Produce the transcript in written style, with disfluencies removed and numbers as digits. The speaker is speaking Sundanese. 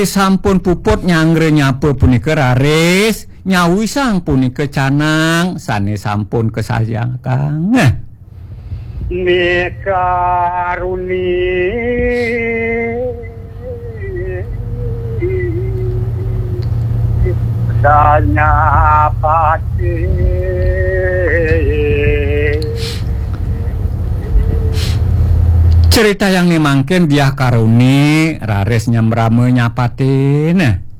Ari sampun puput nyangre nyape punika raris nyawi sang punika canang sane sampun kesayang Kang. Mikaruni danya pati Cerita yang nimangken Diah Karuni raris nyamrame nyapatin.